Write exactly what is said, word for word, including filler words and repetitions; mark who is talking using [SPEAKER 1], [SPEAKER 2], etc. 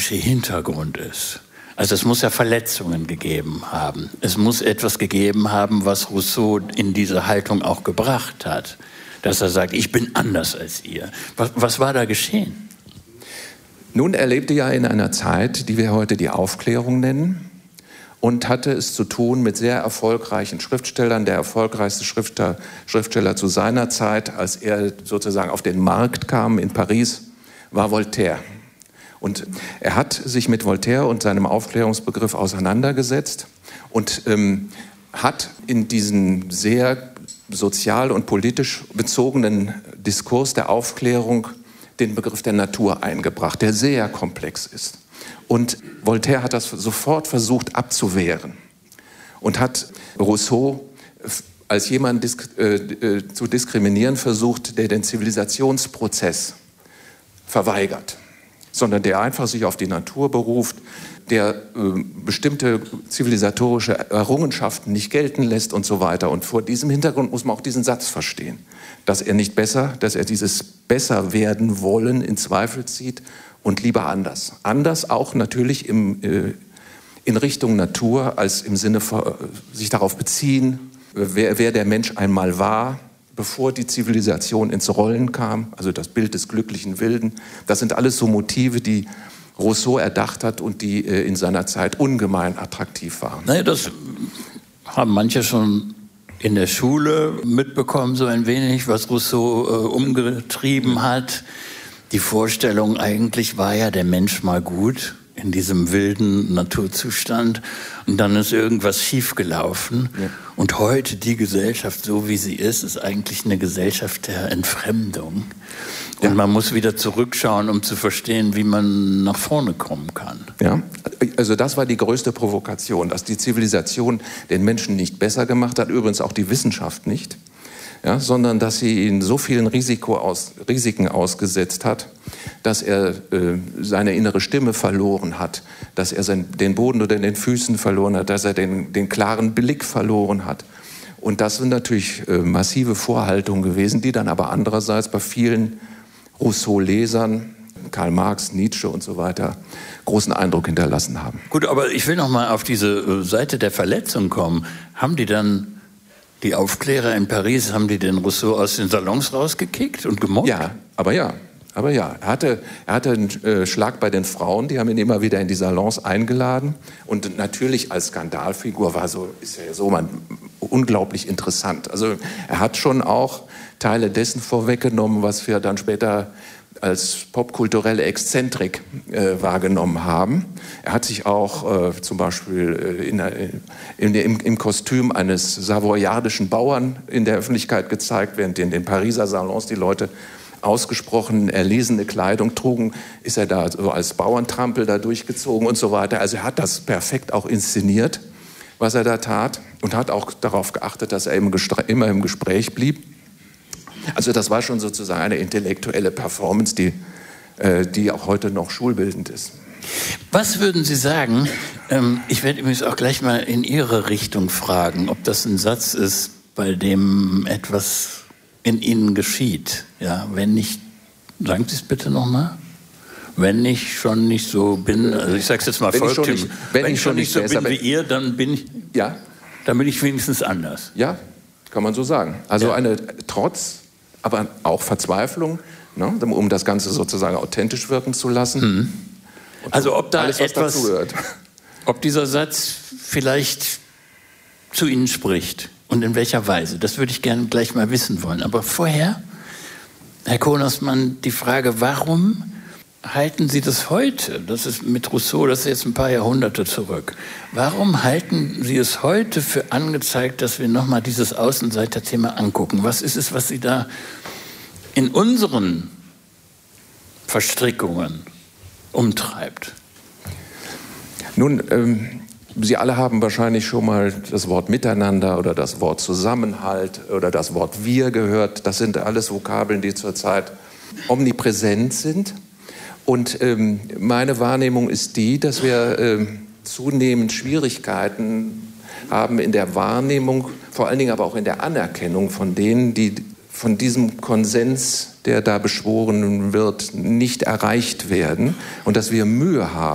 [SPEAKER 1] psychologische Hintergrund ist. Also es muss ja Verletzungen gegeben haben. Es muss etwas gegeben haben, was Rousseau in diese Haltung auch gebracht hat. Dass er sagt, ich bin anders als ihr. Was, was war da geschehen?
[SPEAKER 2] Nun, er lebte ja in einer Zeit, die wir heute die Aufklärung nennen, und hatte es zu tun mit sehr erfolgreichen Schriftstellern. Der erfolgreichste Schriftsteller, Schriftsteller zu seiner Zeit, als er sozusagen auf den Markt kam in Paris, war Voltaire. Und er hat sich mit Voltaire und seinem Aufklärungsbegriff auseinandergesetzt und ähm, hat in diesen sehr sozial und politisch bezogenen Diskurs der Aufklärung den Begriff der Natur eingebracht, der sehr komplex ist. Und Voltaire hat das sofort versucht abzuwehren und hat Rousseau als jemand disk- äh, zu diskriminieren versucht, der den Zivilisationsprozess verweigert, sondern der einfach sich auf die Natur beruft, der äh, bestimmte zivilisatorische Errungenschaften nicht gelten lässt und so weiter. Und vor diesem Hintergrund muss man auch diesen Satz verstehen, dass er nicht besser, dass er dieses besser werden wollen in Zweifel zieht und lieber anders. Anders auch natürlich im, äh, in Richtung Natur, als im Sinne von äh, sich darauf beziehen, wer, wer der Mensch einmal war, bevor die Zivilisation ins Rollen kam, also das Bild des glücklichen Wilden. Das sind alles so Motive, die Rousseau erdacht hat und die äh, in seiner Zeit ungemein attraktiv waren.
[SPEAKER 1] Naja, das haben manche schon in der Schule mitbekommen, so ein wenig, was Rousseau äh, umgetrieben hat. Die Vorstellung, eigentlich war ja der Mensch mal gut in diesem wilden Naturzustand und dann ist irgendwas schiefgelaufen. Ja. Und heute die Gesellschaft, so wie sie ist, ist eigentlich eine Gesellschaft der Entfremdung. Und ja. man muss wieder zurückschauen, um zu verstehen, wie man nach vorne kommen kann.
[SPEAKER 2] Ja, also das war die größte Provokation, dass die Zivilisation den Menschen nicht besser gemacht hat, übrigens auch die Wissenschaft nicht, ja, sondern dass sie ihn so vielen Risiko aus, Risiken ausgesetzt hat, dass er äh, seine innere Stimme verloren hat, dass er sein, den Boden unter den Füßen verloren hat, dass er den, den klaren Blick verloren hat. Und das sind natürlich äh, massive Vorhaltungen gewesen, die dann aber andererseits bei vielen Rousseau-Lesern, Karl Marx, Nietzsche und so weiter, großen Eindruck hinterlassen haben.
[SPEAKER 1] Gut, aber ich will noch mal auf diese Seite der Verletzung kommen. Haben die dann, die Aufklärer in Paris, haben die den Rousseau aus den Salons rausgekickt und gemobbt?
[SPEAKER 2] Ja, aber ja. Aber ja, er hatte, er hatte einen äh, Schlag bei den Frauen, die haben ihn immer wieder in die Salons eingeladen. Und natürlich als Skandalfigur war so, ist er so man, unglaublich interessant. Also er hat schon auch Teile dessen vorweggenommen, was wir dann später als popkulturelle Exzentrik äh, wahrgenommen haben. Er hat sich auch äh, zum Beispiel äh, in, in, im, im Kostüm eines savoyardischen Bauern in der Öffentlichkeit gezeigt, während in den Pariser Salons die Leute ausgesprochen erlesene Kleidung trugen, ist er da so als Bauerntrampel da durchgezogen und so weiter. Also er hat das perfekt auch inszeniert, was er da tat, und hat auch darauf geachtet, dass er im Gestre- immer im Gespräch blieb. Also das war schon sozusagen eine intellektuelle Performance, die, äh, die auch heute noch schulbildend ist.
[SPEAKER 1] Was würden Sie sagen, ähm, ich werde übrigens auch gleich mal in Ihre Richtung fragen, ob das ein Satz ist, bei dem etwas in Ihnen geschieht. Ja, wenn ich, sagen Sie es bitte nochmal, wenn ich schon nicht so bin, also ich sage es jetzt mal volkstümlich, wenn, wenn ich schon nicht so bin wie ihr, dann bin ich,
[SPEAKER 2] ja,
[SPEAKER 1] dann bin ich wenigstens anders.
[SPEAKER 2] Ja, kann man so sagen. Also
[SPEAKER 1] ja.
[SPEAKER 2] eine Trotz, aber auch Verzweiflung, ne, um das Ganze sozusagen authentisch wirken zu lassen.
[SPEAKER 1] Mhm. Also ob da
[SPEAKER 2] alles, was
[SPEAKER 1] etwas,
[SPEAKER 2] dazugehört.
[SPEAKER 1] Ob dieser Satz vielleicht zu Ihnen spricht und in welcher Weise, das würde ich gerne gleich mal wissen wollen. Aber vorher, Herr Konersmann, die Frage, warum halten Sie das heute, das ist mit Rousseau, das ist jetzt ein paar Jahrhunderte zurück, warum halten Sie es heute für angezeigt, dass wir nochmal dieses Außenseiter-Thema angucken? Was ist es, was Sie da in unseren Verstrickungen umtreibt?
[SPEAKER 2] Nun, ähm, Sie alle haben wahrscheinlich schon mal das Wort Miteinander oder das Wort Zusammenhalt oder das Wort Wir gehört. Das sind alles Vokabeln, die zurzeit omnipräsent sind. Und ähm, meine Wahrnehmung ist die, dass wir ähm, zunehmend Schwierigkeiten haben in der Wahrnehmung, vor allen Dingen aber auch in der Anerkennung von denen, die von diesem Konsens, der da beschworen wird, nicht erreicht werden. Und dass wir Mühe haben,